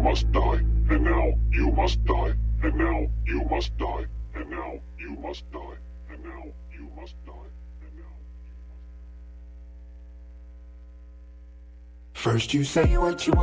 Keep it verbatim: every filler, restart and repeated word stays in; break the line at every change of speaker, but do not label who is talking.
must die, and now you must die, and now you must die, and now you must die, and now you must die, and now you must die. First you say what you